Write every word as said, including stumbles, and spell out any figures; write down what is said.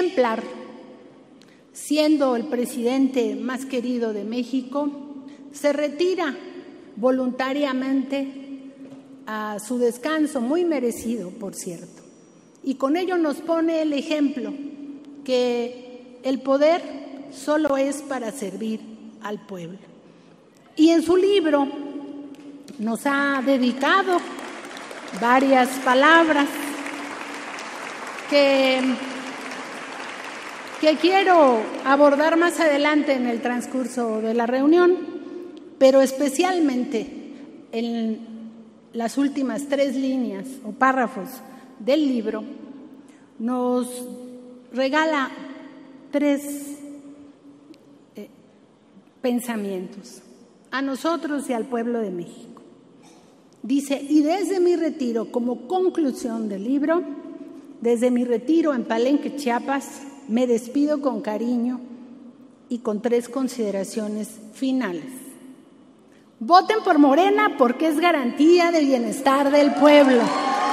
ejemplar, siendo el presidente más querido de México, se retira voluntariamente a su descanso, muy merecido, por cierto. Y con ello nos pone el ejemplo que el poder solo es para servir al pueblo. Y en su libro nos ha dedicado varias palabras que, que quiero abordar más adelante en el transcurso de la reunión, pero especialmente en las últimas tres líneas o párrafos del libro, nos regala tres eh, pensamientos a nosotros y al pueblo de México. Dice: y desde mi retiro, como conclusión del libro, desde mi retiro en Palenque, Chiapas, me despido con cariño y con tres consideraciones finales. Voten por Morena porque es garantía del bienestar del pueblo.